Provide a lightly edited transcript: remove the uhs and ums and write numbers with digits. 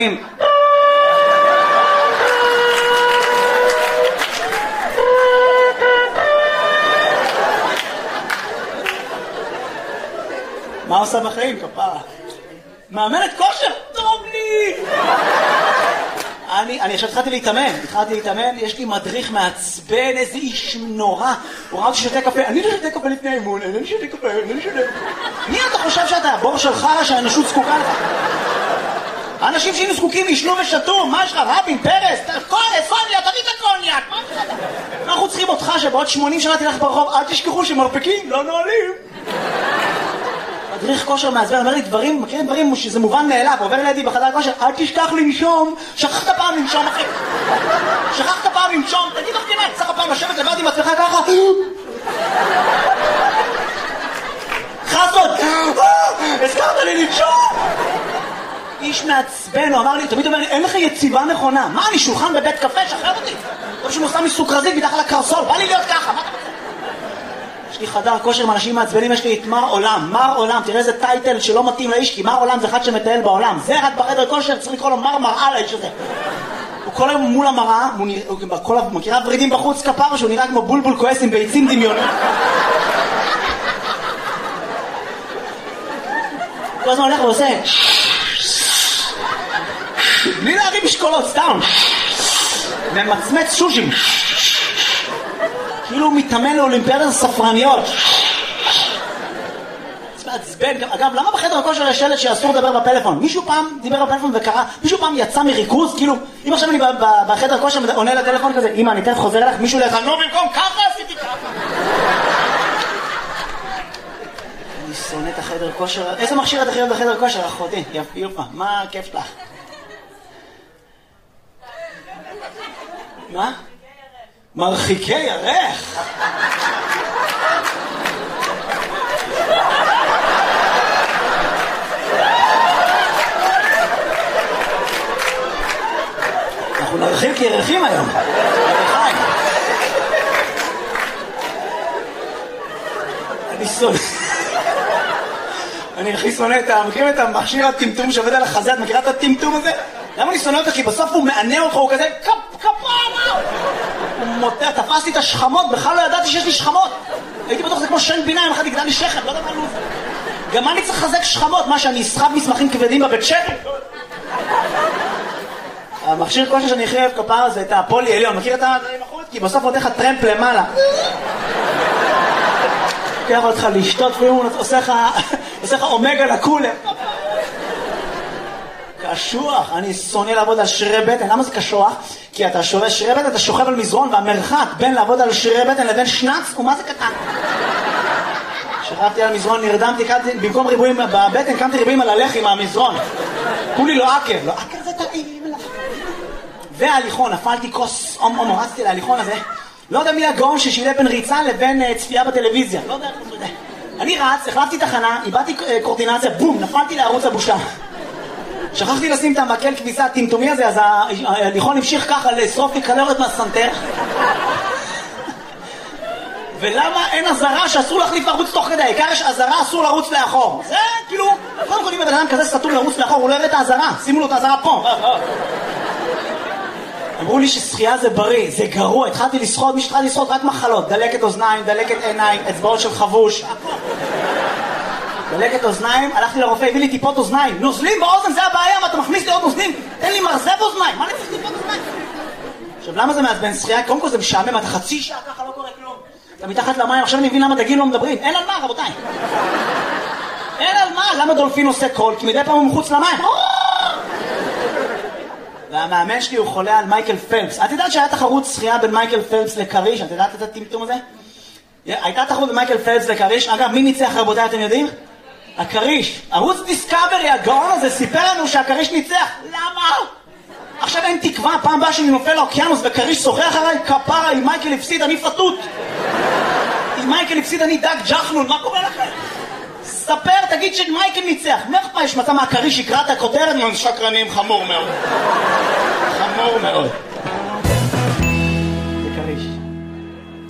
מה עושה בחיים, כפרה? מאמנת כושר? טוב לי! אני עכשיו התחלתי להתאמן, יש לי מדריך מעצבן, איזה איש נורא. הוא ראה אותי שותה קפה, אני לא שותה קפה לפני האימון, אני לא שותה קפה. מי אתה חושב שאתה? הבור שלך שהאנושות זקוקה לך? האנשים שהיינו זקוקים ישנו ושתו, מה יש לך? רבין, פרס, קוניאק, תביא את הקוניאק, מה יש לך? אנחנו צריכים אותך שבעוד 80 שנה תלך ברחוב, אל תשכחו שמרפקים לא נועלים. מדריך כושר מעצבן, אומר לי דברים, מכירים דברים שזה מובן מאליו, עובר לידי בחדר כושר, אל תשכח לנשום, שכחת פעם לנשום אחי, תגיד לך כנה, צריך הפעם לשבת לבד עם עצמך ככה, חסות, הזכרת לי לנשום, איש מעצבן, הוא אמר לי, תמיד אומר לי, אין לך יציבה נכונה, מה אני שולחן בבית קפה, שחרר אותי, טוב שהוא נוסע מסוכרזית מתחת לקרסול, בא לי להיות ככה, מה אתה רוצה? יש לי חדר כושר עם אנשים מעצבנים, יש לי את מר עולם, תראה איזה טייטל שלא מתאים לאיש, כי מר עולם זה אחד שמטייל בעולם, זה רק בחדר כושר, צריך לקרוא לו מראה לאיש הזה. הוא כל היום מול המראה, הוא מכירה ורידים בחוץ כפר, שהוא נראה כמו בולבול כועס עם ביצים דמיונות. כל הזמן הולך ועושה בלי להרים משקולות, סתם ממצמץ שושים כאילו הוא מתאמן לאולימפיאדת הספרניות. זה מעצבן. אגב, למה בחדר הכושר יש שלט שאסור לדבר בפלאפון? מישהו פעם דיבר בפלאפון וקרא, מישהו פעם יצא מריכוז, כאילו אם עכשיו אני בחדר הכושר עונה לטלפון כזה, אמא אני תכף חוזר אליך, מישהו לך, נו במקום ככה עשיתי ככה. אני שונא את החדר כושר. איזה מכשיר את הכי אוהב בחדר כושר? אחותי, יפה, מה הכיף שלך? מה? מרחיקי ירך. אנחנו נרחיק ירחים היום. אני הכי שונא מכירים את המכשיר הטמטום שעובד על החזה, את מכירה את הטמטום הזה? למה אני שונא אותך? כי בסוף הוא מענה אותך, הוא כזה כפרה! הוא מותח, תפסתי את השכמות, בכלל לא ידעתי שיש לי שכמות. הייתי בטוח זה כמו שן בינה, אם אחד יגדל לי שכם, לא יודע מה לוז. גם אני צריך לחזק שכמות, מה שאני אסחב מסמכים כבדים בבית שכם? המכשיר כושר שאני הכי אוהב כפרה זה את הפולי עליון, מכיר את המחוץ? כי בסוף נותן לך טרמפ למעלה. לוקח אותך לשתות והוא עושה לך אומגה לקולר. קשוח, אני שונא לעבוד על שרירי בטן. למה זה קשוח? כי אתה שרירי בטן, אתה שוכב על מזרון, והמרחק בין לעבוד על שרירי בטן לבין שנץ הוא מה זה קטן. שכבתי על מזרון, נרדמתי, במקום ריבועים בבטן, קמתי ריבועים על הלחי מהמזרון. כולי לא עקר, לא עקר זה טעים. וההליכון, נפלתי כוס, רצתי להליכון הזה. לא יודע מי הגאון ששילה בין ריצה לבין צפייה בטלוויזיה. לא יודע, אני רץ, החלפתי תחנה, איבדתי קורדינציה, בום, נפלתי לערוץ הבושה. שכחתי לשים את המקל כביסה הטמטומי הזה, אז ההליכון המשיך ככה לשרוף לי קלוריות מהסנטר. ולמה אין עזרה שאסור להחליף ערוץ תוך כדי? העיקר יש עזרה, אסור לרוץ לאחור. זה כאילו, קודם כל אם בן אדם כזה סתום לרוץ לאחור, הוא לא יראה את העזרה, שימו לו את העזרה פה. אמרו לי ששחייה זה בריא, זה גרוע, התחלתי לשחות, מי שהתחלתי לשחות רק מחלות, דלקת אוזניים, דלקת עיניים, אצבעות של חבוש, דלקת אוזניים, הלכתי לרופא, הביא לי טיפות אוזניים, נוזלים באוזן, זה הבעיה, מה אתה מכניס לי עוד נוזלים? תן לי מרזב אוזניים, מה אני צריך טיפות אוזניים? עכשיו למה זה מעצבן שחייה? קודם כל זה משעמם, אתה חצי שעה ככה לא קורה כלום, אתה מתחת למים, עכשיו אני מבין למה דגים לא מדברים, אין על מה רבותיי, אין על מה, למה דולפין עושה קול? כי מדי פעם הוא מחוץ למים, והמאמן שלי הוא חולה על מייקל פלפס. את יודעת שהיה תחרות שחייה בין מייקל פלפס לקריש? את יודעת את הטמטום הזה? הייתה תחרות בין מייקל פלפס לקריש. אגב, מי ניצח רבותיי, אתם יודעים? הקריש. ערוץ דיסקאברי, הגאון הזה, סיפר לנו שהקריש ניצח. למה? עכשיו אין תקווה, פעם הבאה שאני נופל לאוקיינוס וקריש שוחח עליי, כפרה, אם מייקל הפסיד אני פתות. אם מייקל הפסיד אני דג ג'חנון, מה קורה לכם? ספר, תגיד שמייקל ניצח. מה יש מצא מהקריש יקרא את הכותרת? שקרנים, חמור מאוד. חמור מאוד.